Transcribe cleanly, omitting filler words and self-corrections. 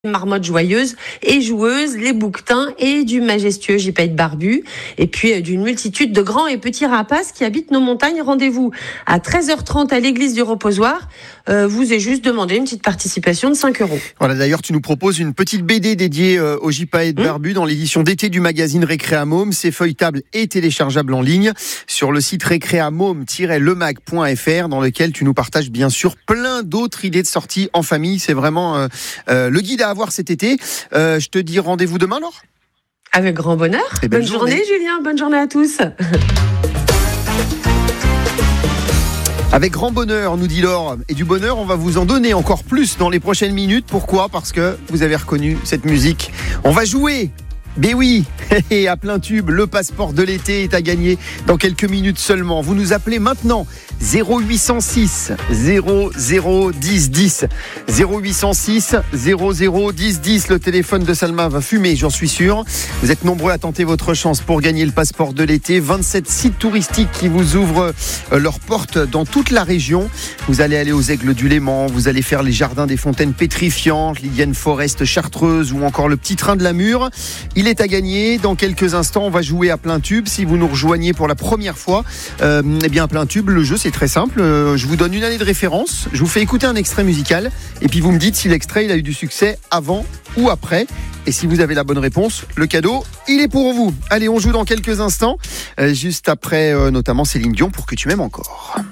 Marmotte joyeuse et joueuse, les bouquetins et du majestueux gypaète barbu, et puis d'une multitude de grands et petits rapaces qui habitent nos montagnes. Rendez-vous à 13h30 à l'église du Reposoir. Vous est juste demandé une petite participation de 5 €. Voilà, d'ailleurs, tu nous proposes une petite BD dédiée au gypaète barbu dans l'édition d'été du magazine Récréamôme. C'est feuilletable et téléchargeable en ligne sur le site récréamôme-lemag.fr, dans lequel tu nous partages bien sûr plein d'autres idées de sorties en famille. C'est vraiment le guide à avoir cet été. Je te dis rendez-vous demain, Laure. Avec grand bonheur. Et bonne journée, Julien. Bonne journée à tous. Avec grand bonheur, nous dit Laure. Et du bonheur, on va vous en donner encore plus dans les prochaines minutes. Pourquoi ? Parce que vous avez reconnu cette musique. On va jouer. Ben oui, et à plein tube, le passeport de l'été est à gagner dans quelques minutes seulement. Vous nous appelez maintenant 0806 00 10 10. 0806 00 10 10. Le téléphone de Salma va fumer, j'en suis sûr. Vous êtes nombreux à tenter votre chance pour gagner le passeport de l'été. 27 sites touristiques qui vous ouvrent leurs portes dans toute la région. Vous allez aller aux Aigles du Léman, vous allez faire les jardins des fontaines pétrifiantes, l'Ilienne Forest chartreuse ou encore le petit train de la Mure. Il est à gagner. Dans quelques instants, on va jouer à plein tube. Si vous nous rejoignez pour la première fois, eh bien à plein tube, le jeu c'est très simple. Je vous donne une année de référence. Je vous fais écouter un extrait musical et puis vous me dites si l'extrait il a eu du succès avant ou après. Et si vous avez la bonne réponse, le cadeau, il est pour vous. Allez, on joue dans quelques instants. Juste après, notamment Céline Dion pour Que tu m'aimes encore.